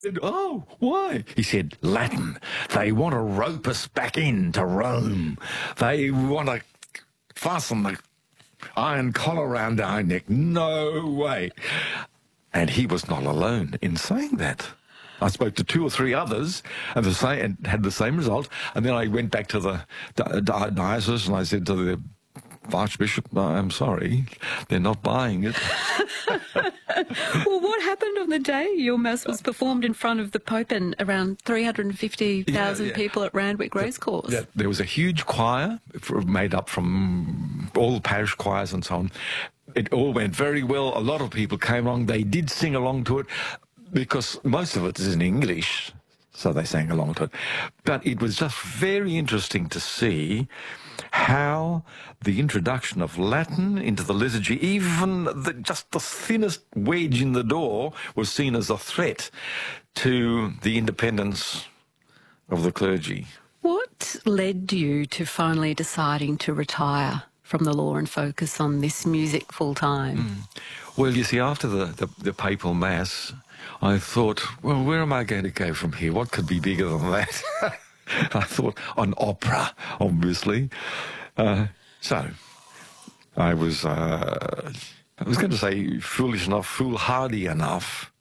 said, "Oh, why?" He said, "Latin. They want to rope us back into Rome. They want to fasten the iron collar around our neck. No way." And he was not alone in saying that. I spoke to 2 or 3 others and had the same result. And then I went back to the diocese and I said to the Archbishop, "I'm sorry, they're not buying it." Well, what happened on the day your Mass was performed in front of the Pope and around 350,000 people at Randwick Racecourse? Yeah, there was a huge choir made up from all the parish choirs and so on. It all went very well. A lot of people came along. They did sing along to it because most of it is in English, so they sang along to it. But it was just very interesting to see how the introduction of Latin into the liturgy, even just the thinnest wedge in the door, was seen as a threat to the independence of the clergy. What led you to finally deciding to retire from the law and focus on this music full time? Well, you see, after the papal Mass, I thought, well, where am I going to go from here? What could be bigger than that? I thought an opera, obviously. So I was going to say foolish enough, foolhardy enough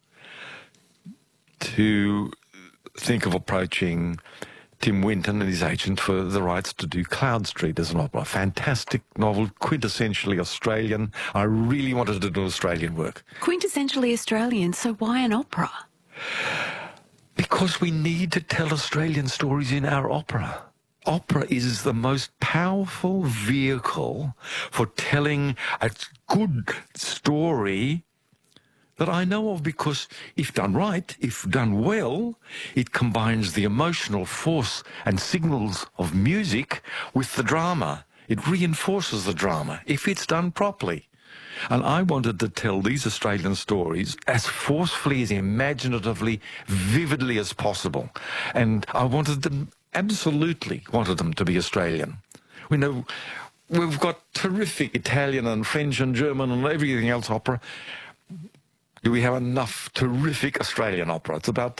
to think of approaching Tim Winton and his agent for the rights to do Cloud Street as an opera. Fantastic novel, quintessentially Australian. I really wanted to do Australian work. Quintessentially Australian, so why an opera? Because we need to tell Australian stories in our opera. Opera is the most powerful vehicle for telling a good story that I know of, because if done right, if done well, it combines the emotional force and signals of music with the drama. It reinforces the drama if it's done properly. And I wanted to tell these Australian stories as forcefully, as imaginatively, vividly as possible. And I absolutely wanted them to be Australian. We know we've got terrific Italian and French and German and everything else opera. Do we have enough terrific Australian opera? It's about